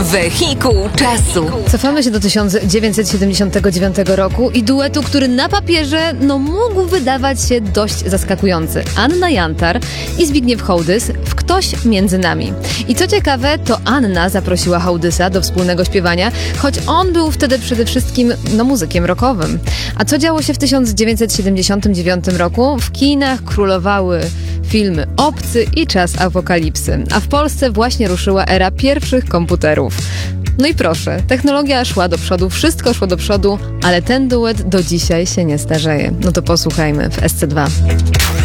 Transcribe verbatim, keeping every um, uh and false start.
Wehikuł czasu. Cofamy się do tysiąc dziewięćset siedemdziesiątego dziewiątego roku i duetu, który na papierze no mógł wydawać się dość zaskakujący. Anna Jantar i Zbigniew Hołdys w Ktoś między nami. I co ciekawe, to Anna zaprosiła Hołdysa do wspólnego śpiewania, choć on był wtedy przede wszystkim no muzykiem rockowym. A co działo się w tysiąc dziewięćset siedemdziesiątym dziewiątym roku? W kinach królowały filmy Obcy i Czas apokalipsy, a w Polsce właśnie ruszyła era pierwszych komputerów. No i proszę, technologia szła do przodu, wszystko szło do przodu, ale ten duet do dzisiaj się nie starzeje. No to posłuchajmy w S C dwa.